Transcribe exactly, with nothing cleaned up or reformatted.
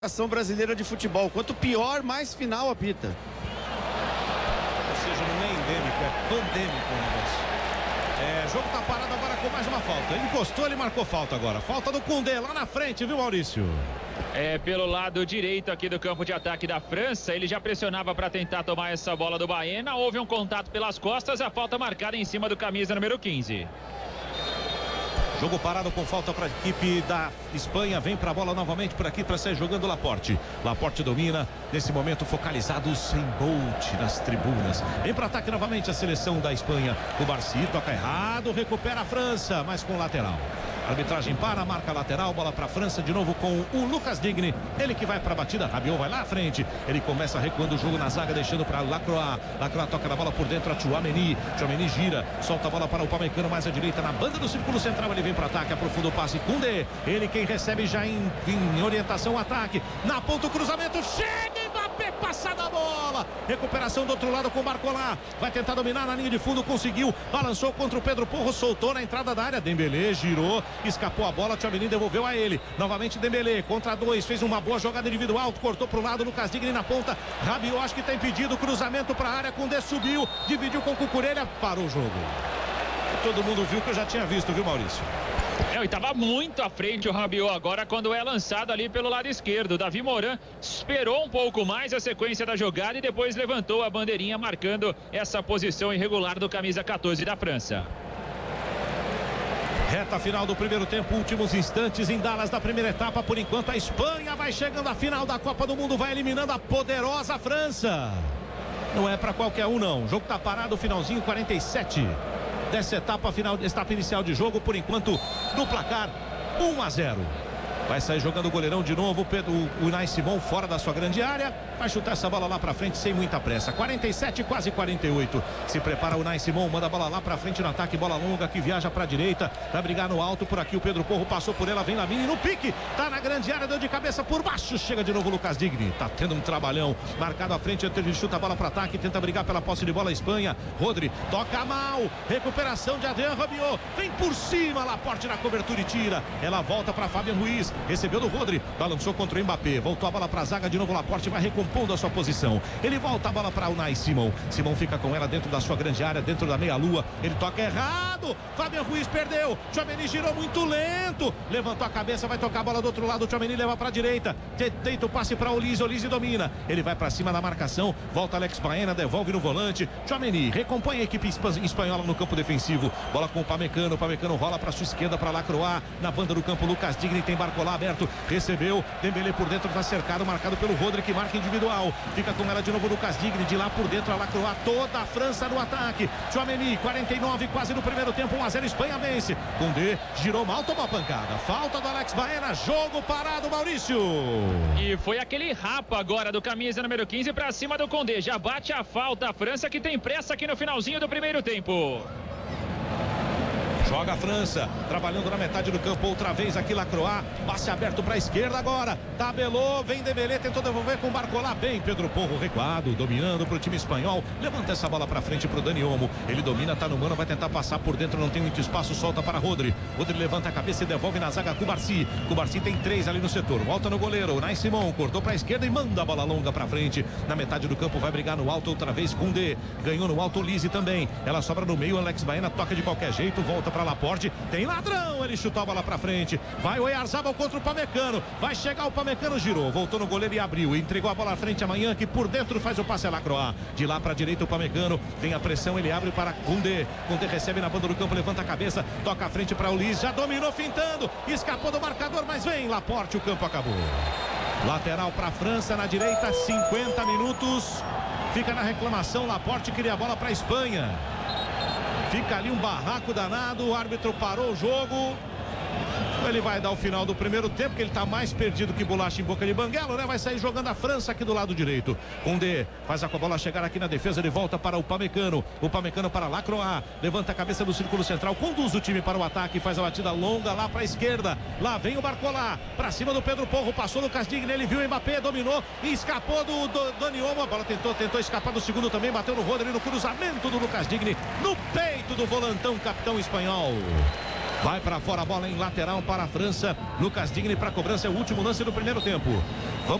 Ação Brasileira de Futebol. Quanto pior, mais final apita. Ou seja, não é endêmico, é pandêmico o negócio. É, jogo tá parado agora com mais uma falta. Ele encostou, ele marcou falta agora. Falta do Koundé lá na frente, viu, Maurício? É, pelo lado direito aqui do campo de ataque da França, ele já pressionava para tentar tomar essa bola do Baena. Houve um contato pelas costas, a falta marcada em cima do camisa número quinze. Jogo parado com falta para a equipe da Espanha. Vem para a bola novamente por aqui para sair jogando Laporte. Laporte domina. Nesse momento focalizado sem Bolt nas tribunas. Vem para ataque novamente a seleção da Espanha. O Barci toca errado. Recupera a França, mas com lateral. Arbitragem para, marca lateral, bola para a França de novo com o Lucas Digne. Ele que vai para a batida, Rabiot vai lá à frente. Ele começa recuando o jogo na zaga, deixando para Lacroix. Lacroix toca na bola por dentro a Tchouaméni. Tchouaméni gira, solta a bola para o Upamecano mais à direita, na banda do círculo central. Ele vem para ataque, aprofunda o passe. Koundé, ele quem recebe já em, em orientação ao ataque. Na ponta o cruzamento, chega Mbappé, passada a bola. Recuperação do outro lado com o Barcola. Vai tentar dominar na linha de fundo, conseguiu. Balançou contra o Pedro Porro, soltou na entrada da área. Dembélé girou. Escapou a bola, Tchouaméni devolveu a ele. Novamente Dembélé contra dois, fez uma boa jogada individual, cortou para o lado, Lucas Digne na ponta. Rabiot acho que está impedido, cruzamento para a área, Koundé subiu, dividiu com o Cucurella, parou o jogo. Todo mundo viu que eu já tinha visto, viu, Maurício? É, e estava muito à frente o Rabiot agora quando é lançado ali pelo lado esquerdo. Davi Moran esperou um pouco mais a sequência da jogada e depois levantou a bandeirinha marcando essa posição irregular do camisa quatorze da França. Reta final do primeiro tempo, últimos instantes em Dallas da primeira etapa. Por enquanto a Espanha vai chegando à final da Copa do Mundo, vai eliminando a poderosa França. Não é para qualquer um não, o jogo tá parado, finalzinho quarenta e sete dessa etapa final, etapa inicial de jogo. Por enquanto no placar um a zero. Vai sair jogando o goleirão de novo, Pedro, o Unai Simon fora da sua grande área. Vai chutar essa bola lá pra frente sem muita pressa. quarenta e sete, quase quarenta e oito. Se prepara o Unai Simon, manda a bola lá pra frente no ataque, bola longa que viaja pra direita. Vai brigar no alto por aqui, o Pedro Porro passou por ela, vem Lamine no pique. Tá na grande área, deu de cabeça por baixo. Chega de novo o Lucas Digne. Tá tendo um trabalhão. Marcado à frente, ele chuta a bola pra ataque, tenta brigar pela posse de bola a Espanha. Rodri toca mal. Recuperação de Adrien Rabiot. Vem por cima, Laporte na cobertura e tira. Ela volta pra Fabian Ruiz. Recebeu do Rodri, balançou contra o Mbappé, voltou a bola para a zaga, de novo Laporte vai recompondo a sua posição, ele volta a bola para o Unai Simon, Simon fica com ela dentro da sua grande área, dentro da meia-lua, ele toca errado, Fabian Ruiz perdeu, Tchouaméni girou muito lento, levantou a cabeça, vai tocar a bola do outro lado, Tchouaméni leva para a direita, tenta o passe para Olise, Olise domina, ele vai para cima da marcação, volta Alex Baena, devolve no volante, Tchouaméni recompõe a equipe espanhola no campo defensivo, bola com o Upamecano, o Upamecano rola para sua esquerda, para Lacroix, na banda do campo Lucas Digne, tem Barcola aberto, recebeu, Dembélé por dentro, está cercado, marcado pelo Rodri, que marca individual, fica com ela de novo Lucas Digne, de lá por dentro a Lacroix, toda a França no ataque, Tchouaméni, quarenta e nove, quase no primeiro tempo, um a zero, Espanha vence, Koundé girou mal, tomou a pancada, falta do Alex Baena, jogo parado, Maurício. E foi aquele rapa agora do camisa número quinze para cima do Koundé, já bate a falta a França que tem pressa aqui no finalzinho do primeiro tempo. Joga a França, trabalhando na metade do campo, outra vez aqui Lacroix, passe aberto para a esquerda agora, tabelou, vem Dembélé, tentou devolver com o Barcola, bem Pedro Porro recuado, dominando para o time espanhol, levanta essa bola para frente para o Dani Olmo, ele domina, tá no mano, vai tentar passar por dentro, não tem muito espaço, solta para Rodri, Rodri levanta a cabeça e devolve na zaga com o Barci, o Barci tem três ali no setor, volta no goleiro, Unai Simon, cortou para a esquerda e manda a bola longa para frente, na metade do campo vai brigar no alto outra vez, Koundé, ganhou no alto Olise também, ela sobra no meio, Alex Baena toca de qualquer jeito, volta para Laporte, tem ladrão, ele chutou a bola pra frente, vai o Oyarzabal contra o Upamecano, vai chegar o Upamecano, girou, voltou no goleiro e abriu, entregou a bola à frente amanhã, que por dentro faz o passe a Lacroix, de lá pra direita o Upamecano, tem a pressão, ele abre para Koundé, Koundé recebe na banda do campo, levanta a cabeça, toca à frente pra Olise, já dominou fintando, escapou do marcador, mas vem Laporte, o campo acabou. Lateral pra França, na direita, cinquenta minutos, fica na reclamação, Laporte queria a bola pra Espanha. Fica ali um barraco danado, o árbitro parou o jogo. Ele vai dar o final do primeiro tempo, que ele tá mais perdido que bolacha em boca de banguelo, né? Vai sair jogando a França aqui do lado direito. Koundé faz a bola chegar aqui na defesa, de volta para o Upamecano. O Upamecano para Lacroix, levanta a cabeça do círculo central, conduz o time para o ataque, faz a batida longa lá para a esquerda. Lá vem o Barcola, para cima do Pedro Porro, passou no Lucas Digne, ele viu o Mbappé, dominou e escapou do, do Dani Olmo. A bola tentou, tentou escapar do segundo também, bateu no Rodri, no cruzamento do Lucas Digne, no peito do volantão, capitão espanhol. Vai para fora a bola em lateral para a França. Lucas Digne para cobrança. É o último lance do primeiro tempo. Vamos